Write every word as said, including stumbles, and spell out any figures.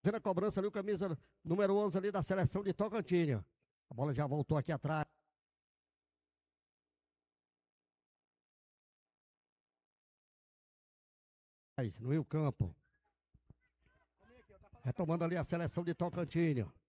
Fazendo a cobrança ali, o camisa número onze ali da seleção de Tocantins. A bola já voltou aqui atrás. No meio campo. Retomando ali a seleção de Tocantins.